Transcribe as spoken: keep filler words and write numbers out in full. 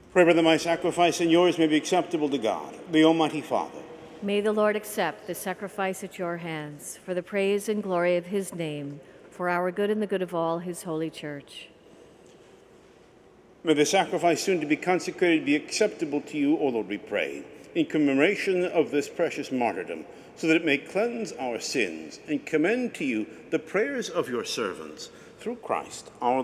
Pray, brother, my sacrifice and yours may be acceptable to God, the Almighty Father. May the Lord accept the sacrifice at your hands for the praise and glory of his name, for our good and the good of all his holy church. May the sacrifice soon to be consecrated be acceptable to you, O Lord, we pray, in commemoration of this precious martyrdom, so that it may cleanse our sins and commend to you the prayers of your servants, through Christ our